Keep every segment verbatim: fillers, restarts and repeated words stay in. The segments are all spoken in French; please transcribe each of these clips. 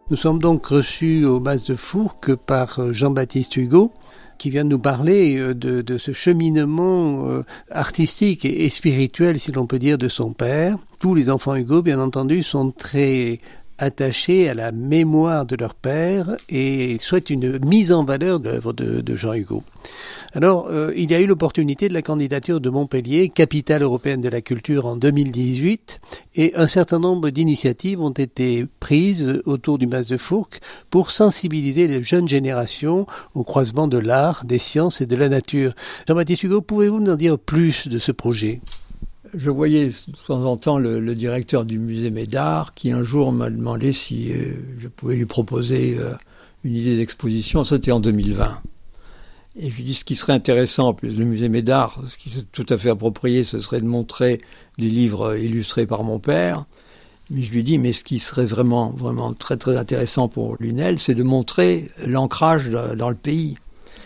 Nous sommes donc reçus au Mas de Fourques par Jean-Baptiste Hugo, qui vient nous parler de, de ce cheminement artistique et spirituel, si l'on peut dire, de son père. Tous les enfants Hugo, bien entendu, sont très attachés à la mémoire de leur père et souhaitent une mise en valeur de l'œuvre de, de Jean Hugo. Alors, euh, il y a eu l'opportunité de la candidature de Montpellier, capitale européenne de la culture en deux mille dix-huit, et un certain nombre d'initiatives ont été prises autour du Mas de Fourques pour sensibiliser les jeunes générations au croisement de l'art, des sciences et de la nature. Jean-Baptiste Hugo, pouvez-vous nous en dire plus de ce projet ? Je voyais de temps en temps le, le directeur du musée Médard qui un jour m'a demandé si euh, je pouvais lui proposer euh, une idée d'exposition. C'était en deux mille vingt. Et je lui dis ce qui serait intéressant, plus le musée Médard, ce qui est tout à fait approprié, ce serait de montrer des livres illustrés par mon père. Mais je lui dis, mais ce qui serait vraiment, vraiment très très intéressant pour l'U N E L, c'est de montrer l'ancrage dans le pays.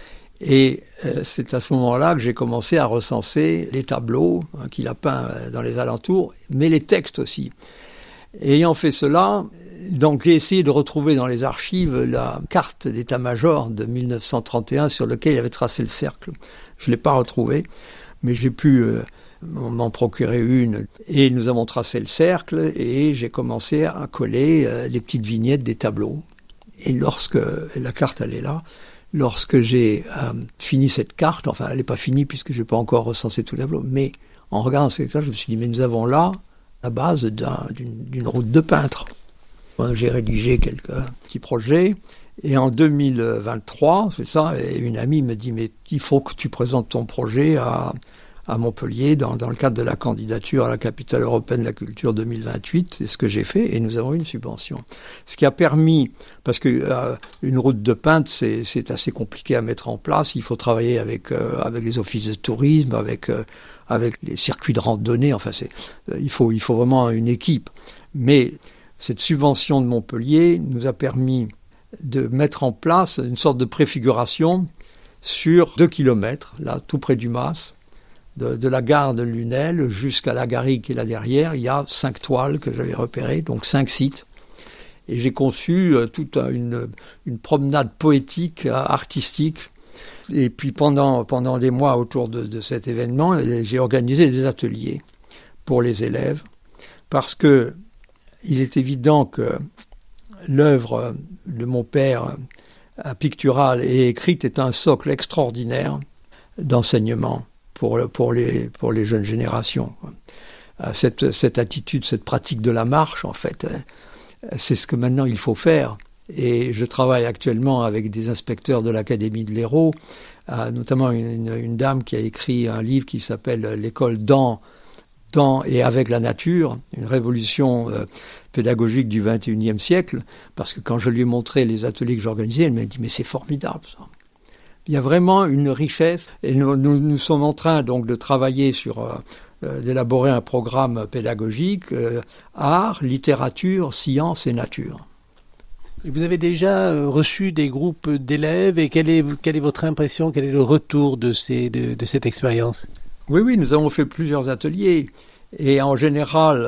Et euh, c'est à ce moment-là que j'ai commencé à recenser les tableaux hein, qu'il a peints dans les alentours, mais les textes aussi. Et ayant fait cela, donc j'ai essayé de retrouver dans les archives la carte d'état-major de mille neuf cent trente et un sur laquelle il avait tracé le cercle. Je ne l'ai pas retrouvée, mais j'ai pu euh, m'en procurer une. Et nous avons tracé le cercle et j'ai commencé à coller euh, les petites vignettes des tableaux. Et lorsque la carte elle est là, lorsque j'ai euh, fini cette carte, enfin elle n'est pas finie puisque je n'ai pas encore recensé tout le tableau, mais en regardant cette carte, je me suis dit, mais nous avons là la base d'un, d'une, d'une route de peintre. J'ai rédigé quelques petits projets et en deux mille vingt-trois, c'est ça, et une amie me dit, mais il faut que tu présentes ton projet à, à Montpellier dans, dans le cadre de la candidature à la capitale européenne de la culture deux mille vingt-huit. C'est ce que j'ai fait et nous avons eu une subvention. Ce qui a permis, parce que euh, une route de peintre, c'est, c'est assez compliqué à mettre en place. Il faut travailler avec, euh, avec les offices de tourisme, avec, euh, avec les circuits de randonnée. Enfin, c'est, euh, il faut, il faut vraiment une équipe. Mais cette subvention de Montpellier nous a permis de mettre en place une sorte de préfiguration sur deux kilomètres, là, tout près du Mas. De, de la gare de L'U N E L jusqu'à la garrigue qui est là derrière, il y a cinq toiles que j'avais repérées, donc cinq sites. Et j'ai conçu euh, toute une, une promenade poétique, euh, artistique. Et puis pendant, pendant des mois autour de, de cet événement, j'ai organisé des ateliers pour les élèves, parce que il est évident que l'œuvre de mon père, picturale et écrite, est un socle extraordinaire d'enseignement pour, pour, les, pour les jeunes générations. Cette, cette attitude, cette pratique de la marche, en fait, c'est ce que maintenant il faut faire. Et je travaille actuellement avec des inspecteurs de l'Académie de l'Hérault, notamment une, une dame qui a écrit un livre qui s'appelle « L'école dans, dans et avec la nature », une révolution euh, pédagogique du vingt et unième siècle, parce que quand je lui ai montré les ateliers que j'organisais, elle m'a dit « mais c'est formidable ça ». Il y a vraiment une richesse et nous, nous, nous sommes en train donc de travailler sur, euh, d'élaborer un programme pédagogique, euh, art, littérature, science et nature. Et vous avez déjà reçu des groupes d'élèves et quelle est, quelle est votre impression, quel est le retour de, ces, de, de cette expérience ? Oui, oui, nous avons fait plusieurs ateliers et en général,